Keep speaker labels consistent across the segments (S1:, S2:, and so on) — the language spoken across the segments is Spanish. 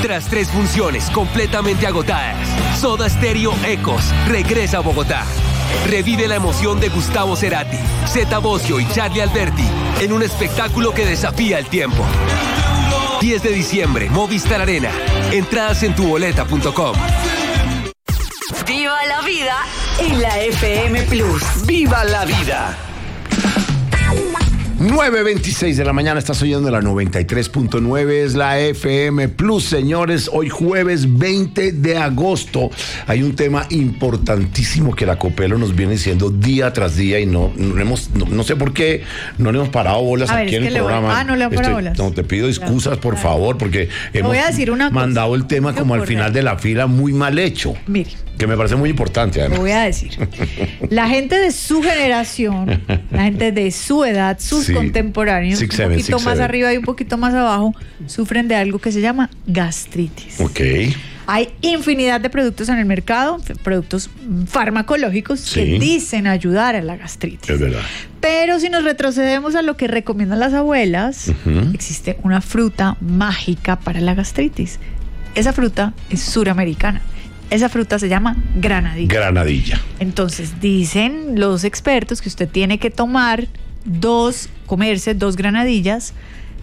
S1: Tras 3 funciones completamente agotadas, Soda Stereo Ecos regresa a Bogotá. Revive la emoción de Gustavo Cerati, Zeta Bosio y Charlie Alberti en un espectáculo que desafía el tiempo. 10 de diciembre, Movistar Arena. Entradas en tuboleta.com.
S2: Viva la vida en la FM Plus.
S1: ¡Viva la vida!
S3: 9:26 de la mañana, estás oyendo la 93.9, es la FM Plus, señores. Hoy jueves 20 de agosto hay un tema importantísimo que la Copelo nos viene diciendo día tras día y no sé por qué no le hemos parado bolas aquí en el programa.
S4: No le han parado bolas.
S3: No, te pido excusas, por favor, porque hemos
S4: voy a decir una
S3: mandado
S4: cosa.
S3: el tema como al final de la fila muy mal hecho.
S4: Mire.
S3: Que me parece muy importante, además.
S4: Lo voy a decir. La gente de su generación, la gente de su edad, sus contemporáneos, un poquito más arriba y un poquito más abajo, sufren de algo que se llama gastritis.
S3: Ok.
S4: Hay infinidad de productos en el mercado, productos farmacológicos que dicen ayudar a la gastritis.
S3: Es verdad.
S4: Pero si nos retrocedemos a lo que recomiendan las abuelas, existe una fruta mágica para la gastritis. Esa fruta es suramericana. Esa fruta se llama granadilla.
S3: Granadilla.
S4: Entonces, dicen los expertos que usted tiene que comerse 2 granadillas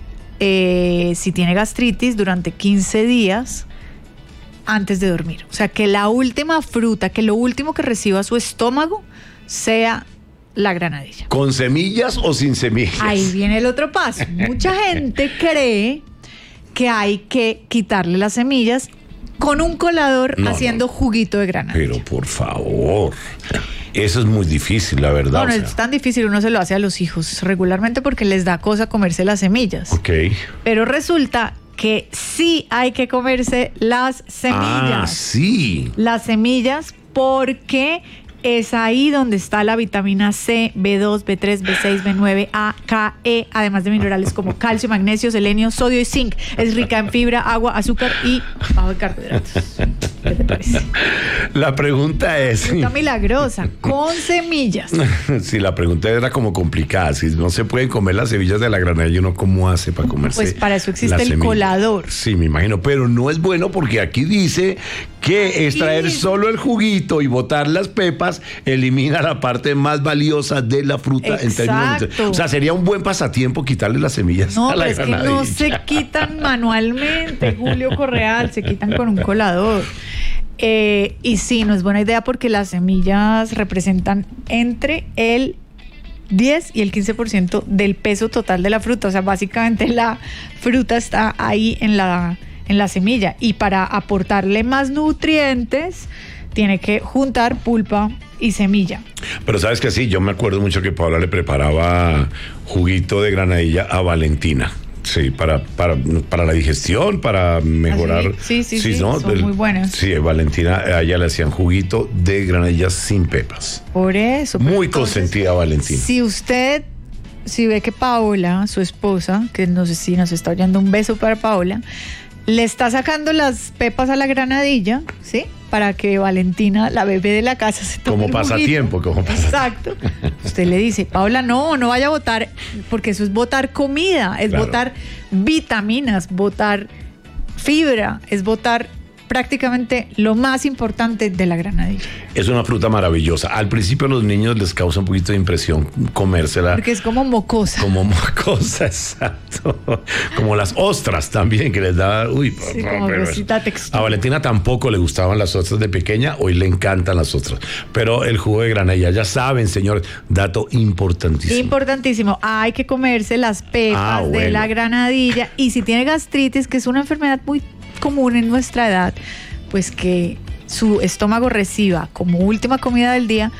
S4: si tiene gastritis durante 15 días antes de dormir. O sea, que la última fruta, que lo último que reciba su estómago sea la granadilla.
S3: ¿Con semillas o sin semillas?
S4: Ahí viene el otro paso. Mucha gente cree que hay que quitarle las semillas con un colador haciendo juguito de granadilla.
S3: Pero por favor, eso es muy difícil, la verdad.
S4: No es tan difícil, uno se lo hace a los hijos regularmente porque les da cosa comerse las semillas.
S3: Ok.
S4: Pero resulta que sí hay que comerse las semillas.
S3: Ah, sí.
S4: Las semillas porque es ahí donde está la vitamina C, B2, B3, B6, B9, A, K, E, además de minerales como calcio, magnesio, selenio, sodio y zinc. Es rica en fibra, agua, azúcar y bajo en carbohidratos. ¿Qué te parece?
S3: La pregunta es...
S4: Fruta milagrosa, con semillas.
S3: Sí, la pregunta era como complicada. Si no se pueden comer las semillas de la granadilla, ¿uno cómo hace para comerse?
S4: Pues para eso existe el colador.
S3: Sí, me imagino, pero no es bueno porque aquí dice que extraer solo el juguito y botar las pepas elimina la parte más valiosa de la fruta. En términos de, o sea, sería un buen pasatiempo quitarle las semillas a la granadilla.
S4: No, pero es que no se quitan manualmente, Julio Correal, se quitan con un colador. Y sí, no es buena idea porque las semillas representan entre el 10 y el 15% del peso total de la fruta. O sea, básicamente la fruta está ahí en la semilla. Y para aportarle más nutrientes, tiene que juntar pulpa y semilla.
S3: Pero sabes que sí, yo me acuerdo mucho que Paola le preparaba juguito de granadilla a Valentina. Sí, para la digestión, para mejorar.
S4: Sí,
S3: ¿no?
S4: Son muy buenas.
S3: Sí, Valentina, a ella le hacían juguito de granadillas sin pepas.
S4: Por eso.
S3: Muy consentida Valentina.
S4: Si ve que Paola, su esposa, que no sé si nos está oyendo, un beso para Paola, le está sacando las pepas a la granadilla, ¿sí? Para que Valentina, la bebé de la casa, se tome
S3: como pasatiempo.
S4: Exacto. Usted le dice, Paola, no vaya a botar, porque eso es botar comida, es botar vitaminas, botar fibra, es botar prácticamente lo más importante de la granadilla.
S3: Es una fruta maravillosa. Al principio a los niños les causa un poquito de impresión comérsela.
S4: Porque es como mocosa.
S3: Como mocosa, exacto. Como las ostras también, que les da...
S4: como grosita textura.
S3: A Valentina tampoco le gustaban las ostras de pequeña, hoy le encantan las ostras. Pero el jugo de granadilla, ya saben, señor, dato importantísimo.
S4: Importantísimo. Hay que comerse las pepas de la granadilla. Y si tiene gastritis, que es una enfermedad muy común en nuestra edad, pues que su estómago reciba como última comida del día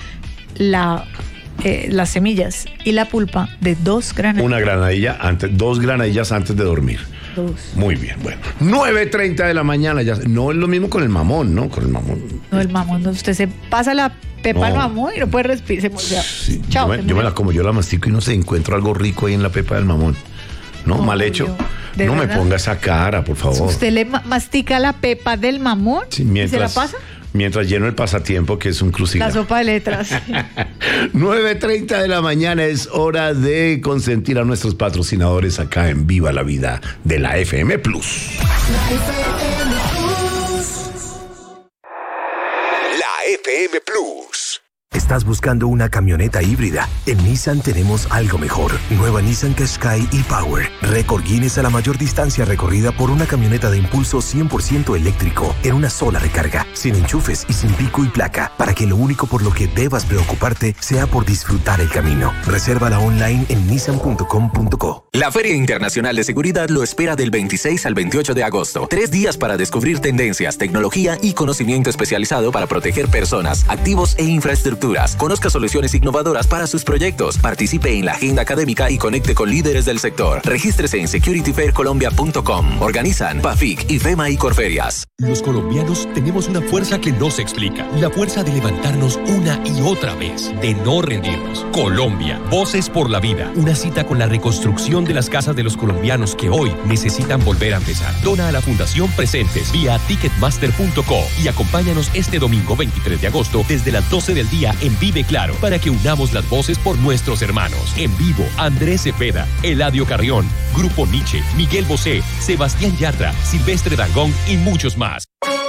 S4: las semillas y la pulpa de 2 granadillas.
S3: 2 granadillas antes de dormir.
S4: 2.
S3: Muy bien, bueno. 9:30 de la mañana, ya. No es lo mismo con el mamón, ¿no? Con el mamón.
S4: No, el mamón, usted se pasa la pepa al mamón y no puede respirar.
S3: Sí. Chao. Yo me la como, yo la mastico y no sé, encuentro algo rico ahí en la pepa del mamón. ¿No? Mal hecho. No me ponga esa cara, por favor.
S4: ¿Usted le mastica la pepa del mamón?
S3: Sí,
S4: ¿Y se la pasa?
S3: Mientras lleno el pasatiempo, que es un crucigrama.
S4: La sopa de letras.
S3: 9:30 de la mañana, es hora de consentir a nuestros patrocinadores acá en Viva la Vida de la FM Plus.
S5: La FM Plus.
S6: ¿Estás buscando una camioneta híbrida? En Nissan tenemos algo mejor. Nueva Nissan Qashqai e-Power. Récord Guinness a la mayor distancia recorrida por una camioneta de impulso 100% eléctrico en una sola recarga, sin enchufes y sin pico y placa, para que lo único por lo que debas preocuparte sea por disfrutar el camino. Resérvala online en nissan.com.co.
S7: La Feria Internacional de Seguridad lo espera del 26 al 28 de agosto. 3 días para descubrir tendencias, tecnología y conocimiento especializado para proteger personas, activos e infraestructuras. Conozca soluciones innovadoras para sus proyectos. Participe en la agenda académica y conecte con líderes del sector. Regístrese en securityfaircolombia.com. Organizan PAFIC, IFEMA y Corferias.
S8: Los colombianos tenemos una fuerza que no se explica. La fuerza de levantarnos una y otra vez, de no rendirnos. Colombia, Voces por la Vida. Una cita con la reconstrucción de las casas de los colombianos que hoy necesitan volver a empezar. Dona a la Fundación Presentes vía ticketmaster.co y acompáñanos este domingo 23 de agosto desde las 12 del día en Vive Claro para que unamos las voces por nuestros hermanos. En vivo, Andrés Cepeda, Eladio Carrión, Grupo Nietzsche, Miguel Bosé, Sebastián Yatra, Silvestre Dangond y muchos más.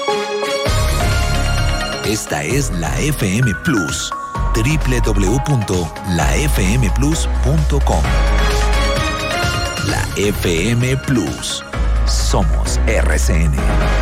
S9: Esta es la FM Plus. www.lafmplus.com. La FM Plus. Somos RCN.